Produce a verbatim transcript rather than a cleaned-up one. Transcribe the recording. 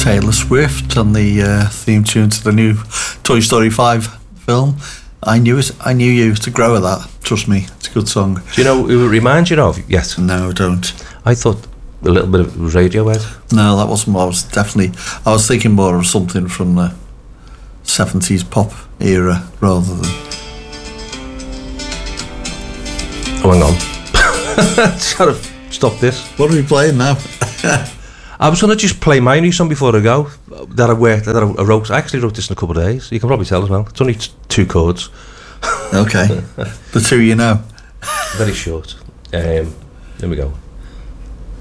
Taylor Swift and the uh, theme tune to the new Toy Story five film. I knew it. I knew you to grow with that. Trust me, it's a good song. Do you know who it reminds you of? Yes. No, don't. I thought a little bit of Radiohead. No, that wasn't what I was definitely... I was thinking more of something from the seventies pop era rather than... Oh, hang on. Sort of stop this. What are we playing now? I was going to just play my new song before I go that I worked, that I wrote. I actually wrote this in a couple of days. You can probably tell as well. It's only t- two chords. Okay. The two you know. Very short. Um, here we go.